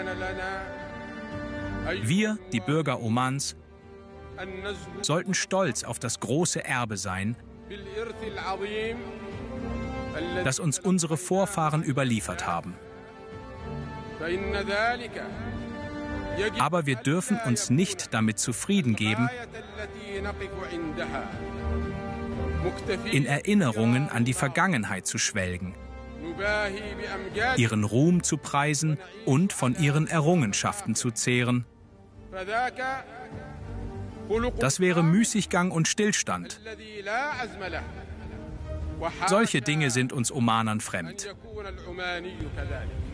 Wir, die Bürger Omans, sollten stolz auf das große Erbe sein, das uns unsere Vorfahren überliefert haben. Aber wir dürfen uns nicht damit zufrieden geben, in Erinnerungen an die Vergangenheit zu schwelgen, ihren Ruhm zu preisen und von ihren Errungenschaften zu zehren. Das wäre Müßiggang und Stillstand. Solche Dinge sind uns Omanern fremd.